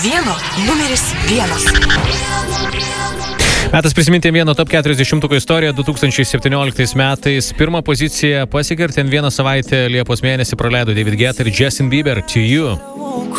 numeris 1. Metas prisiminti vieno top 40 istoriją 2017 metais. Pirmą poziciją pasiekė ir ten vieną savaitę Liepos mėnesį praleido David Guetta ir Justin Bieber, To You.